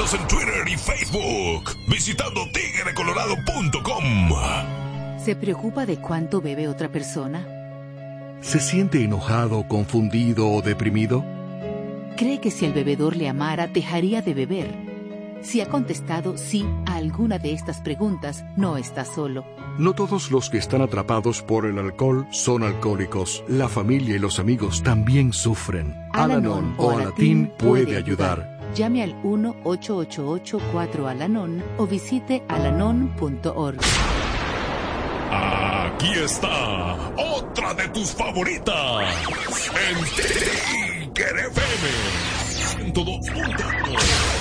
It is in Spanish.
Síguenos en Twitter y Facebook visitando tigrecolorado.com. ¿Se preocupa de cuánto bebe otra persona? ¿Se siente enojado, confundido o deprimido? ¿Cree que si el bebedor le amara, dejaría de beber? Si ha contestado sí a alguna de estas preguntas, no está solo. No todos los que están atrapados por el alcohol son alcohólicos. La familia y los amigos también sufren. Al-Anon o Alatín puede ayudar. Llame al 1-888-4-ALANON o visite alanon.org. Aquí está otra de tus favoritas en Tigre FM 102.1.